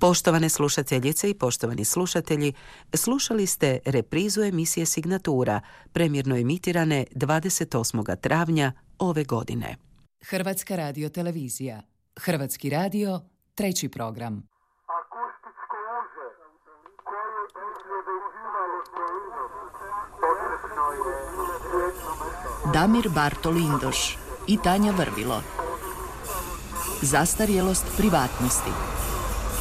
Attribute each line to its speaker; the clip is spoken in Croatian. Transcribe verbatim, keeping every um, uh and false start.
Speaker 1: Poštovane slušateljice i poštovani slušatelji, slušali ste reprizu emisije Signatura, premjerno emitirane dvadeset osmog travnja ove godine.
Speaker 2: Hrvatska radiotelevizija. Hrvatski radio, treći program.
Speaker 3: Akustičko uže, koje izvedeživalo celinom, potrebno je jedno.
Speaker 2: Damir Bartol-Indoš i Tanja Vrvilo. Zastarjelost privatnosti.